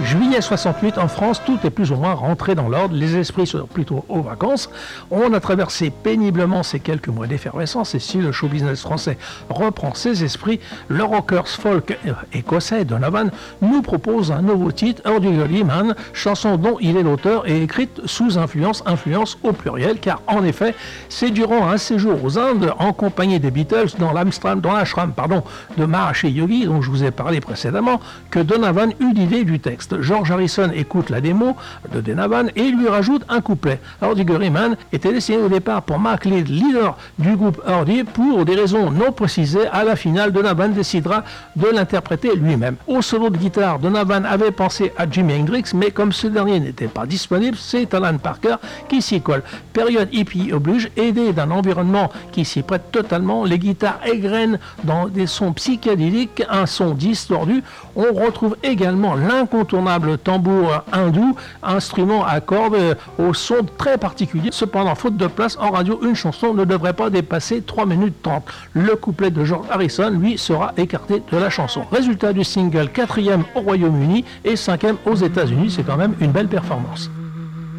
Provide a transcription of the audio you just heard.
Juillet 68, en France, tout est plus ou moins rentré dans l'ordre. Les esprits sont plutôt aux vacances. On a traversé péniblement ces quelques mois d'effervescence et si le show business français reprend ses esprits, le rockers folk écossais Donovan nous propose un nouveau titre, Hurdy-Gurdy Man, chanson dont il est l'auteur et écrite sous influence au pluriel, car en effet, c'est durant un séjour aux Indes, en compagnie des Beatles, dans l'ashram de Maharishi Yogi, dont je vous ai parlé précédemment, que Donovan eut l'idée du texte. George Harrison écoute la démo de Donovan et lui rajoute un couplet. Hurdy-Gurdy Man était destiné au départ pour Mark Litt, leader du groupe Hurdy. Pour des raisons non précisées, à la finale, Donovan décidera de l'interpréter lui-même. Au solo de guitare, Donovan avait pensé à Jimi Hendrix, mais comme ce dernier n'était pas disponible, c'est Alan Parker qui s'y colle. Période hippie oblige, aidé d'un environnement qui s'y prête totalement, les guitares égrènent dans des sons psychédéliques, un son distordu. On retrouve également l'incontournable tambour hindou, instrument à cordes au son très particulier. Cependant, faute de place en radio, une chanson ne devrait pas dépasser 3 minutes 30. Le couplet de George Harrison, lui, sera écarté de la chanson. Résultat du single, 4e au Royaume-Uni et 5e aux États-Unis, c'est quand même une belle performance.